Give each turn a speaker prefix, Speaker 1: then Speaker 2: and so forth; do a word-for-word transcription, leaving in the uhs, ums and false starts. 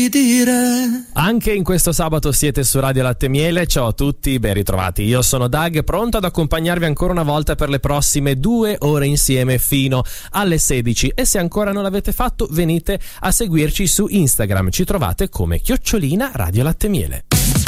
Speaker 1: di dire.
Speaker 2: Anche in questo sabato siete su Radio Latte Miele. Ciao a tutti, ben ritrovati. Io sono Doug, pronto ad accompagnarvi ancora una volta per le prossime due ore insieme fino alle sedici. E se ancora non l'avete fatto, venite a seguirci su Instagram. Ci trovate come chiocciolina Radio Latte Miele.